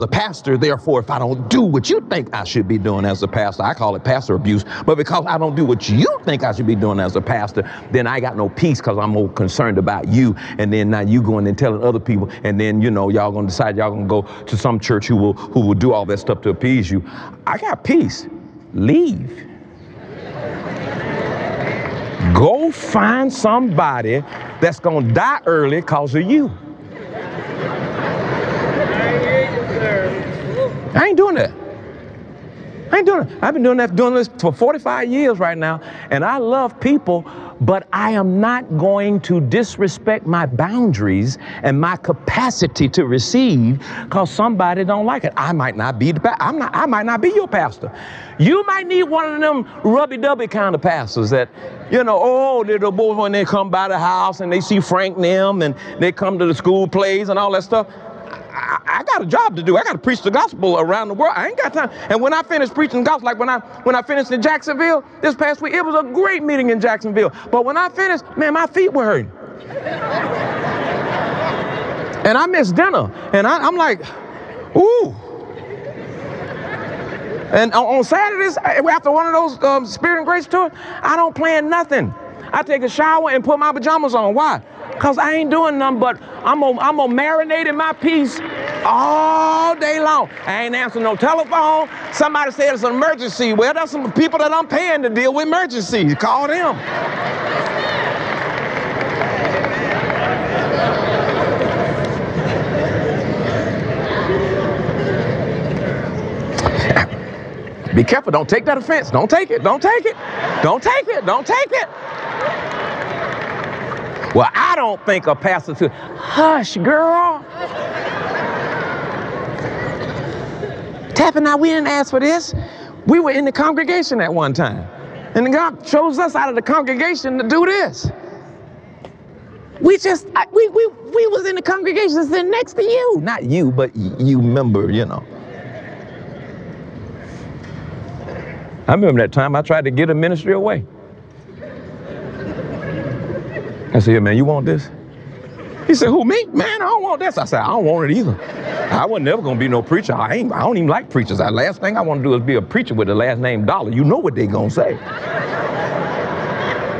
a pastor, therefore, if I don't do what you think I should be doing as a pastor, I call it pastor abuse, but because I don't do what you think I should be doing as a pastor, then I got no peace because I'm more concerned about you. And then now you going and telling other people, and then, y'all going to decide y'all going to go to some church who will do all that stuff to appease you. I got peace. Leave. Go find somebody that's going to die early because of you. I ain't doing that. I ain't doing it. I've been doing this for 45 years right now, and I love people, but I am not going to disrespect my boundaries and my capacity to receive because somebody don't like it. I might not be I might not be your pastor. You might need one of them rubby-dubby kind of pastors that, little boys when they come by the house and they see Frank and them and they come to the school plays and all that stuff. I got a job to do. I got to preach the gospel around the world. I ain't got time. And when I finished preaching the gospel, like when I finished in Jacksonville this past week, it was a great meeting in Jacksonville. But when I finished, man, my feet were hurting. And I missed dinner. And I'm like, ooh. And on Saturdays, after one of those Spirit and Grace tours, I don't plan nothing. I take a shower and put my pajamas on. Why? Because I ain't doing nothing but I'm gonna marinate in my peace all day long. I ain't answering no telephone. Somebody said it's an emergency. Well, there's some people that I'm paying to deal with emergencies. Call them. Be careful. Don't take that offense. Don't take it. Don't take it. Don't take it. Don't take it. Well, I don't think a pastor should. Hush, girl. Tapping out, we didn't ask for this. We were in the congregation at one time. And God chose us out of the congregation to do this. We was in the congregation sitting next to you. Not you, but you member, I remember that time I tried to get a ministry away. I said, yeah, man, you want this? He said, who, me? Man, I don't want this. I said, I don't want it either. I was never going to be no preacher. I don't even like preachers. The last thing I want to do is be a preacher with the last name Dollar. You know what they going to say.